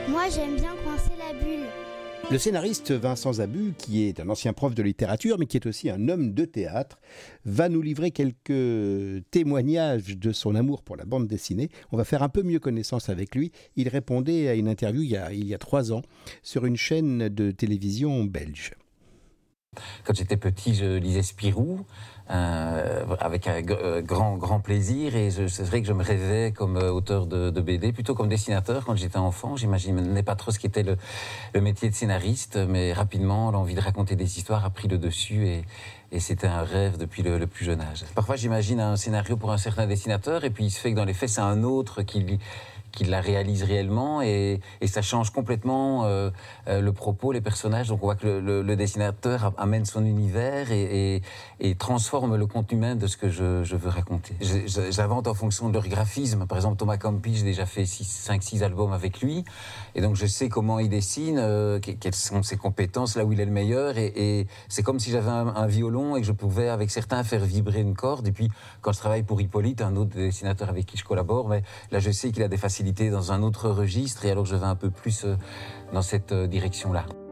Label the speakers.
Speaker 1: Moi, j'aime bien coincer la bulle.
Speaker 2: Le scénariste Vincent Zabu, qui est un ancien prof de littérature, mais qui est aussi un homme de théâtre, va nous livrer quelques témoignages de son amour pour la bande dessinée. On va faire un peu mieux connaissance avec lui. Il répondait à une interview il y a 3 ans sur une chaîne de télévision belge.
Speaker 3: Quand j'étais petit, je lisais Spirou avec un grand plaisir, et c'est vrai que je me rêvais comme auteur de BD, plutôt comme dessinateur quand j'étais enfant. J'imaginais pas trop ce qu'était le métier de scénariste, mais rapidement l'envie de raconter des histoires a pris le dessus, et c'était un rêve depuis le plus jeune âge. Parfois j'imagine un scénario pour un certain dessinateur, et puis il se fait que dans les faits c'est un autre qui la réalise réellement, et ça change complètement le propos, les personnages. Donc on voit que le dessinateur amène son univers et transforme le contenu humain de ce que je veux raconter. J'invente en fonction de leur graphisme. Par exemple, Thomas Campi, j'ai déjà fait 5-6 albums avec lui, et donc je sais comment il dessine, quelles sont ses compétences, là où il est le meilleur, et c'est comme si j'avais un violon et que je pouvais avec certains faire vibrer une corde. Et puis quand je travaille pour Hippolyte, un autre dessinateur avec qui je collabore, mais là je sais qu'il a des facilités dans un autre registre, et alors je vais un peu plus dans cette direction-là.